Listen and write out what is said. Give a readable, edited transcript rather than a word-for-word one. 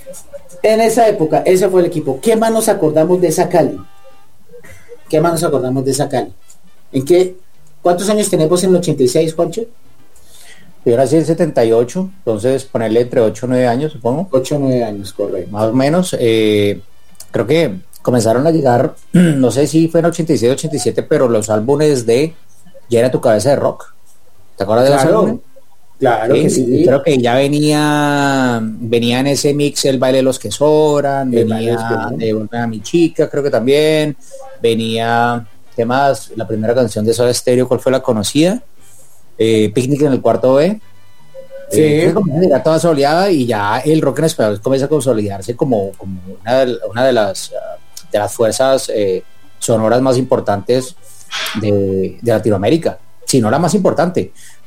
En esa época, ese fue el equipo. ¿Qué más nos acordamos de esa Cali? ¿Qué más nos acordamos de esa Cali? ¿En qué? ¿Cuántos años tenemos en el 86, Juancho? Yo nací en 78, entonces ponerle entre 8 o 9 años, supongo. 8 o 9 años, correcto. Más o menos. Creo que comenzaron a llegar, no sé si fue en 86, 87, pero los álbumes de Llena tu cabeza de rock. ¿Te acuerdas de los álbumes? Claro que Sí, sí. creo que ya venía en ese mix El baile de los que sobran, El baile de los que venía sobran. de Vuelve a mi chica, creo que también, venía, ¿qué más? La primera canción de Soda Stereo, ¿cuál fue la conocida? Picnic en el cuarto B. Creo que Sí, comienza a llegar toda soleada y ya el rock en español comienza a consolidarse como una de las fuerzas sonoras más importantes de Latinoamérica, si no la más importante,